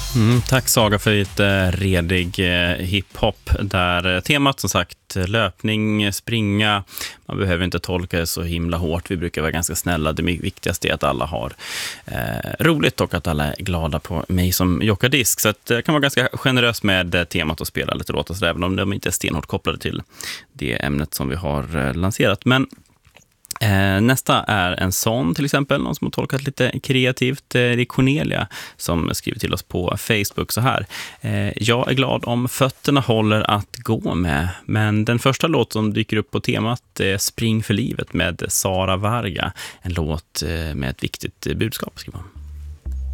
Tack Saga för lite redig hiphop där temat som sagt löpning, springa, man behöver inte tolka det så himla hårt, vi brukar vara ganska snälla, det viktigaste är att alla har roligt och att alla är glada på mig som jockadisk, så att det kan vara ganska generös med temat och spela lite låtar så även om de inte är stenhårt kopplade till det ämnet som vi har lanserat. Men nästa är en sån till exempel, någon som har tolkat lite kreativt. Det är Cornelia som skriver till oss på Facebook så här. Jag är glad om fötterna håller att gå med, men den första låt som dyker upp på temat är Spring för livet med Sara Varga. En låt med ett viktigt budskap, skriver man.